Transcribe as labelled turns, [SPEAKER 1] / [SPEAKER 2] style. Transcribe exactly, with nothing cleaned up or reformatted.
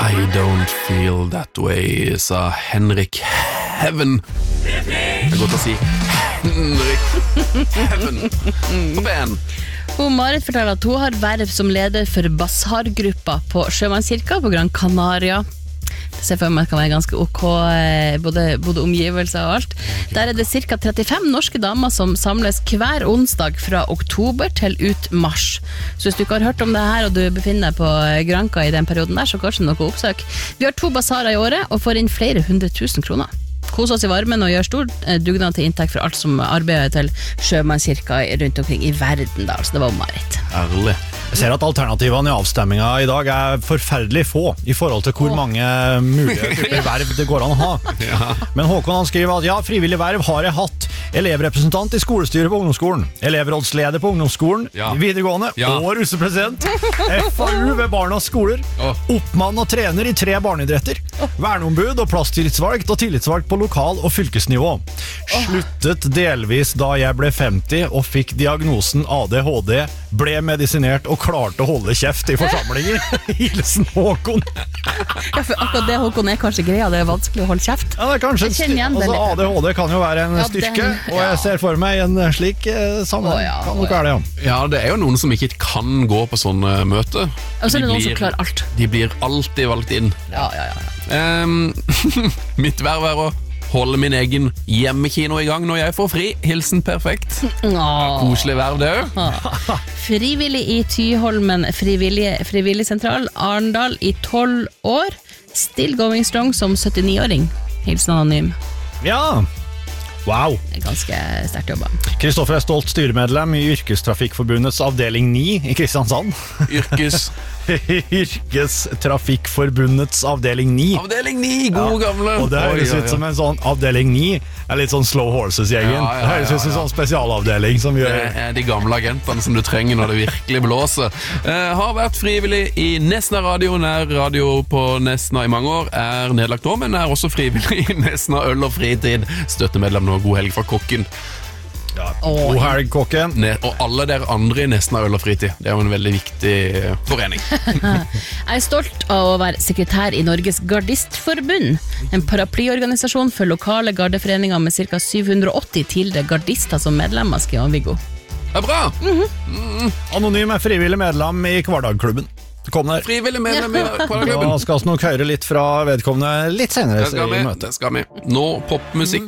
[SPEAKER 1] I don't feel that way, sa Henrik Heaven. Det er godt å si Henrik Heaven. På ben.
[SPEAKER 2] Hun Marit forteller at hun har verv som leder for Basar-gruppa på Sjømannskirka på Gran Canaria. Det ser for meg at det kan være ganske ok, både, både omgivelser og alt. Der er det cirka trettifem norske damer som samles hver onsdag fra oktober til ut mars. Så hvis du ikke har hørt om det her, og du befinner deg på Granca i den perioden der, så kanskje noe oppsøk. Vi har to basarer i året, og får inn flere hundre tusen kroner. Kos oss i varmen og gjør stor dugnad til inntekt for alt som arbeider til Sjømannskirka rundt omkring i verden da, så det var Marit.
[SPEAKER 1] Ærlig.
[SPEAKER 3] Jeg ser at alternativene i avstemminga i dag er forferdelig få i forhold til hvor mange mulige typer verv det går an å ha.
[SPEAKER 1] Ja.
[SPEAKER 3] Men Håkon han skriver at ja, frivillig verv har jeg hatt. Elevrepresentant i skolestyret på ungdomsskolen, elevrådsleder på ungdomsskolen,
[SPEAKER 1] ja.
[SPEAKER 3] videregående
[SPEAKER 1] ja.
[SPEAKER 3] og russepresident, F A U ved barnas skoler,
[SPEAKER 1] oh.
[SPEAKER 3] oppmann og trener i tre barneidretter, verneombud og plasstillitsvalgt og tillitsvalgt på lokal- og fylkesnivå. Sluttet delvis da jeg ble femti og fikk diagnosen A D H D, ble medisinert og klarte å holde kjeft i forsamlinger. Hilsen Håkon.
[SPEAKER 2] Ja, for akkurat det Håkon er kanskje greia, det er vanskelig å holde kjeft.
[SPEAKER 3] Ja, det er kanskje
[SPEAKER 2] Jeg kjenner igjen det
[SPEAKER 3] altså,
[SPEAKER 2] litt.
[SPEAKER 3] A D H D kan jo være en
[SPEAKER 2] Ja,
[SPEAKER 3] styrke,
[SPEAKER 2] den-
[SPEAKER 3] og jeg ser for meg en slik eh, sammenheng.
[SPEAKER 2] Å, ja,
[SPEAKER 3] kan
[SPEAKER 2] å,
[SPEAKER 3] nok være det, ja.
[SPEAKER 1] Ja, det er jo noen som ikke kan gå på sånne møter.
[SPEAKER 2] Og så er det
[SPEAKER 1] De
[SPEAKER 2] noen som
[SPEAKER 1] blir-
[SPEAKER 2] klarer alt.
[SPEAKER 1] De blir alltid valgt inn.
[SPEAKER 2] Ja, ja, ja.
[SPEAKER 1] Um, mitt verv er å holde min egen hjemmekino i gang når jeg får fri. Hilsen perfekt.
[SPEAKER 2] Åh.
[SPEAKER 1] Koselig verv det jo.
[SPEAKER 2] Frivillig i Tyholmen frivillig, frivillig sentral Arndal i tolv år. Still going strong som syttini-åring. Hilsen anonym.
[SPEAKER 3] Ja, wow.
[SPEAKER 2] Det er ganske sterkt jobba.
[SPEAKER 3] Kristoffer er stolt styremedlem i Yrkestrafikkforbundets avdeling ni i Kristiansand.
[SPEAKER 1] Yrkes
[SPEAKER 3] Yrkestrafikkforbundets avdeling ni.
[SPEAKER 1] Avdeling ni, god gamle.
[SPEAKER 3] Og det høres
[SPEAKER 1] Oi, oi,
[SPEAKER 3] ut
[SPEAKER 1] oi.
[SPEAKER 3] som en sånn avdeling ni er litt sånn Slow Horses-gjengen.
[SPEAKER 1] Ja, ja, ja,
[SPEAKER 3] Det høres ut som en
[SPEAKER 1] ja.
[SPEAKER 3] sånn spesialavdeling som gjør...
[SPEAKER 1] Det er de gamle agentene som du trenger når det virkelig blåser. Eh, har vært frivillig i Nesna Radio, nær radio på Nesna i mange år. Er nedlagt nå, men er også frivillig i Nesna Øl og Fritid. Støttemedlem nå, god helg fra kokken.
[SPEAKER 3] Ja. God helg, kokken.
[SPEAKER 1] Ne- og alle dere andre i Nesna Øl og Fritid. Det er jo en veldig viktig eh, forening.
[SPEAKER 2] Jeg er stolt av å være sekretær i Norges Gardistforbund, en paraplyorganisasjon for lokale gardeforeninger med ca. syv hundre og åtti tidligere gardister som medlemmer, skriver Viggo.
[SPEAKER 1] Det er bra!
[SPEAKER 3] Anonym er frivillig medlem i Kvardagklubben. Kom der.
[SPEAKER 1] Frivillig medlem i
[SPEAKER 3] Da
[SPEAKER 1] Kvadratklubben.
[SPEAKER 3] skal vi nok høre litt fra vedkommende litt senere
[SPEAKER 1] Det skal
[SPEAKER 3] i
[SPEAKER 1] vi,
[SPEAKER 3] møtet.
[SPEAKER 1] det skal vi. Nå popmusikk.